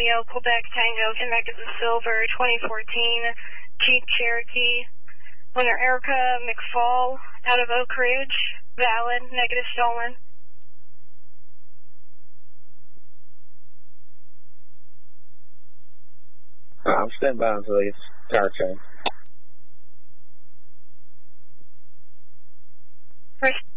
Leo, Quebec Tango, Quebec is a silver, 2014 Jeep Cherokee. Owner Erica McFall out of Oak Ridge, valid, negative stolen. I'm standing by until it's tire change. First